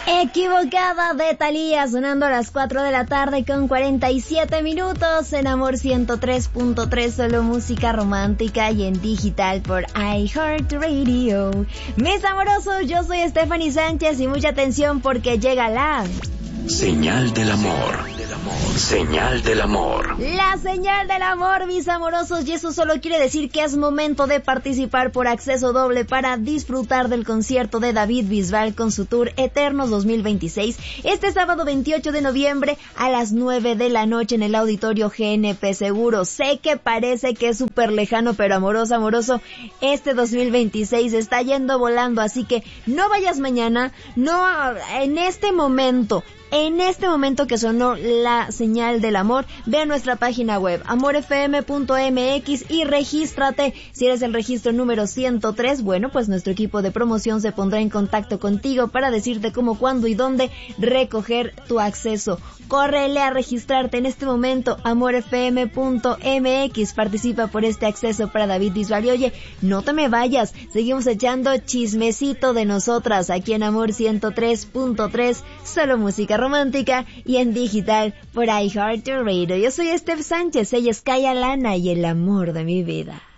Equivocada de Thalía, sonando a las 4 de la tarde con 47 minutos en Amor 103.3, solo música romántica y en digital por iHeartRadio. Mis amorosos, yo soy Stephanie Sánchez y mucha atención porque llega la... Señal del amor. Señal del amor. La señal del amor, mis amorosos, y eso solo quiere decir que es momento de participar por acceso doble para disfrutar del concierto de David Bisbal con su tour Eternos 2026 este sábado 28 de noviembre a las 9 de la noche en el auditorio GNP Seguro. Sé que parece que es súper lejano, pero amoroso, este 2026 está yendo volando, así que no vayas mañana, no en este momento que sonó la señal del amor, ve a nuestra página web amorfm.mx y regístrate. Si eres el registro número 103, bueno, pues nuestro equipo de promoción se pondrá en contacto contigo para decirte cómo, cuándo y dónde recoger tu acceso. Córrele a registrarte en este momento, amorfm.mx, participa por este acceso para David Bisbal. Y oye, no te me vayas, seguimos echando chismecito de nosotras aquí en Amor 103.3, solo música romántica y en digital por iHeartRadio. Yo soy Steph Sánchez, ella es Kaya Lana y el amor de mi vida.